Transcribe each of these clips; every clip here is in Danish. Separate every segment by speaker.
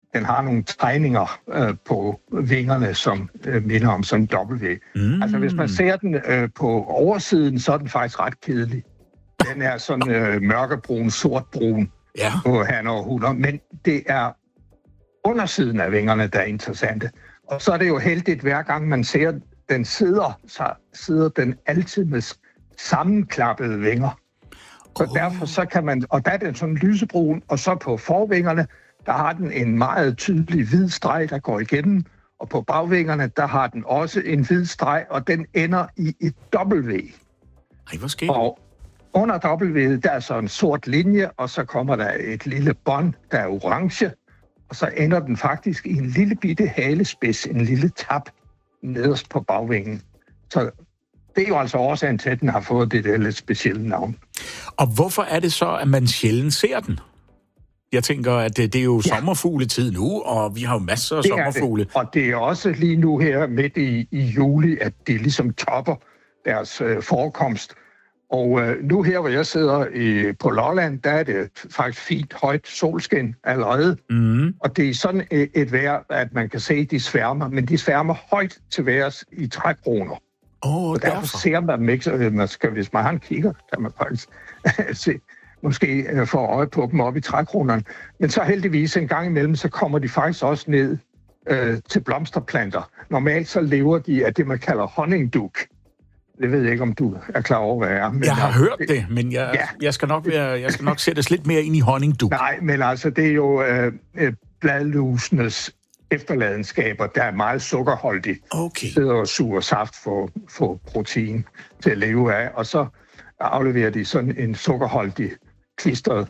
Speaker 1: den har nogle tegninger på vingerne, som minder om sådan en W. Altså, hvis man ser den på oversiden, så er den faktisk ret kedelig. Den er sådan mørkebrun, sortbrun på han og hunder, men det er undersiden af vingerne, der er interessante. Og så er det jo heldigt, hver gang man ser den så sidder den altid med sammenklappede vinger. Så derfor så kan man, og der er den sådan lysebrun, og så på forvingerne, der har den en meget tydelig hvid streg, der går igennem, og på bagvingerne, der har den også en hvid streg, og den ender i et W.
Speaker 2: Ej, hvor skægt.
Speaker 1: Og under W'et, der er så en sort linje, og så kommer der et lille bånd, der er orange, og så ender den faktisk i en lille bitte halespids, en lille tap nederst på bagvingen. Så det er jo altså årsagen til, at den har fået det der lidt specielle navn.
Speaker 2: Og hvorfor er det så, at man sjældent ser den? Jeg tænker, at det er jo sommerfugletid nu, og vi har jo masser af sommerfugle.
Speaker 1: Det. Og det er også lige nu her midt i juli, at de ligesom topper deres forekomst. Og nu her, hvor jeg sidder på Lolland, der er det faktisk fint højt solskin allerede. Og det er sådan et vejr, at man kan se, at de sværmer, men de sværmer højt til værs i trækroner. Og derfor ser man dem ikke. Hvis man har en kigger, kan man faktisk se, måske få øje på dem op i trækronerne. Men så heldigvis en gang imellem, så kommer de faktisk også ned til blomsterplanter. Normalt så lever de af det, man kalder honningdug. Det ved jeg ikke, om du er klar over, hvad det er. Men
Speaker 2: jeg har hørt det, men jeg skal nok sættes lidt mere ind i honningdug.
Speaker 1: Nej, men altså, det er jo bladlusenes efterladenskaber, der er meget sukkerholdige. Sidder og suger saft for protein til at leve af, og så afleverer de sådan en sukkerholdig klistret,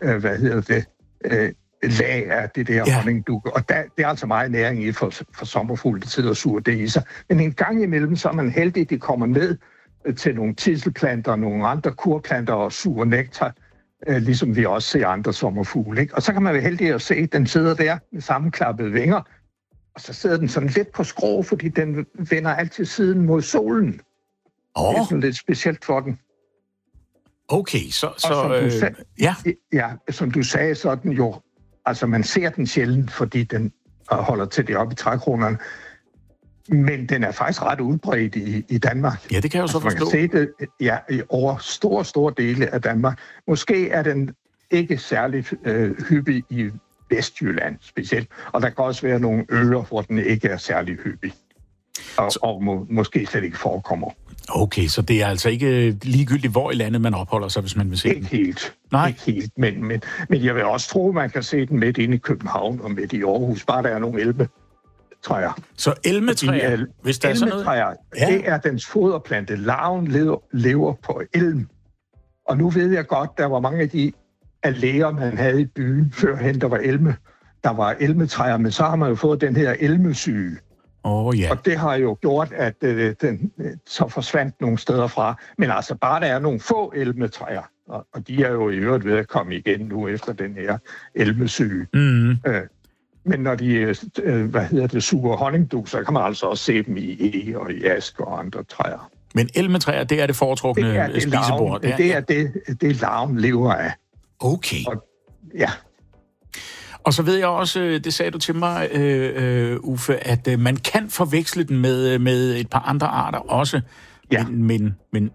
Speaker 1: lag af det der honningdug. Og det er altså meget næring i for sommerfugle, der sidder og suger det i sig. Men en gang imellem, så er man heldig, at de kommer ned til nogle tidselplanter, nogle andre kurplanter og suger nektar, ligesom vi også ser andre sommerfugle. Ikke? Og så kan man være heldig at se, at den sidder der med sammenklappede vinger, og så sidder den sådan lidt på skrå, fordi den vender altid siden mod solen. Det er sådan lidt specielt for den.
Speaker 2: Okay, så
Speaker 1: som du sagde, så er den jo, altså man ser den sjældent, fordi den holder til det oppe i trækronerne, men den er faktisk ret udbredt i Danmark.
Speaker 2: Ja, det kan jeg jo så forstå.
Speaker 1: Man kan se det over store dele af Danmark. Måske er den ikke særlig hyppig i Vestjylland specielt, og der kan også være nogle øer, hvor den ikke er særlig hyppig, og måske slet ikke forekommer.
Speaker 2: Okay, så det er altså ikke ligegyldigt, hvor i landet man opholder sig, hvis man vil se den?
Speaker 1: Ikke helt. Men jeg vil også tro, man kan se den midt inde i København og midt i Aarhus, bare der er nogle elmetræer.
Speaker 2: Så elmetræer, hvis der er sådan noget?
Speaker 1: Det er dens foderplante. Larven lever på elm. Og nu ved jeg godt, der var mange af de alléer, man havde i byen, førhen der var elmetræer, men så har man jo fået den her elmesyge. Og det har jo gjort, at den så forsvandt nogle steder fra. Men altså bare der er nogle få elmetræer, og de er jo i øvrigt ved at komme igen nu efter den her elmesyge. Men når de suger honningdug, så kan man altså også se dem i eg og i ask og andre træer.
Speaker 2: Men elmetræer, det er det foretrukne spisebord?
Speaker 1: Det er det larven lever af.
Speaker 2: Okay. Og så ved jeg også, det sagde du til mig, Uffe, at man kan forveksle den med et par andre arter også.
Speaker 1: Ja,
Speaker 2: men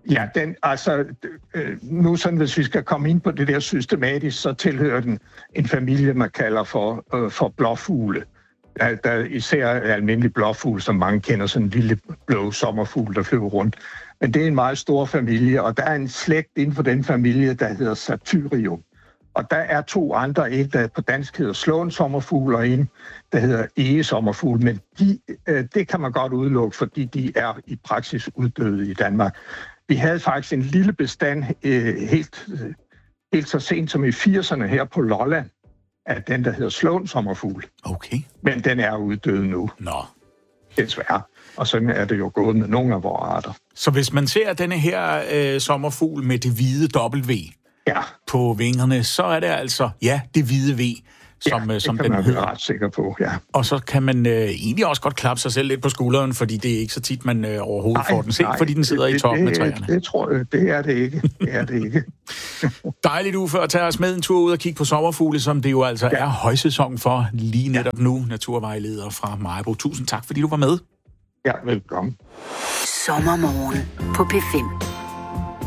Speaker 1: nu sådan, hvis vi skal komme ind på det der systematisk, så tilhører den en familie, man kalder for blåfugle. Der er især almindelig blåfugl, som mange kender, sådan en lille blå sommerfugl, der flyver rundt. Men det er en meget stor familie, og der er en slægt inden for den familie, der hedder Satyrium. Og der er to andre, en der på dansk hedder slåensommerfugl, og en der hedder egesommerfugl, men det kan man godt udelukke, fordi de er i praksis uddøde i Danmark. Vi havde faktisk en lille bestand helt så sent som i 80'erne her på Lolland, af den der hedder slåensommerfugl.
Speaker 2: Okay.
Speaker 1: Men den er uddød nu. Desværre. Og sådan er det jo gået med nogle af vores arter.
Speaker 2: Så hvis man ser denne her sommerfugl med det hvide W på vingerne, så er det altså, det hvide V, som
Speaker 1: den hedder. Ret sikker på, ja.
Speaker 2: Og så kan man egentlig også godt klappe sig selv lidt på skulderen, fordi det er ikke så tit, man overhovedet får den set, fordi den sidder i toppen af træerne.
Speaker 1: Det tror jeg, det er det ikke. Det er det ikke.
Speaker 2: Dejligt, Uffe, at tage os med en tur ud og kigge på sommerfugle, som det jo altså er højsæson for lige netop nu, naturvejleder fra Maribo. Tusind tak, fordi du var med.
Speaker 1: Ja, velkommen.
Speaker 3: Sommermorgen på P5.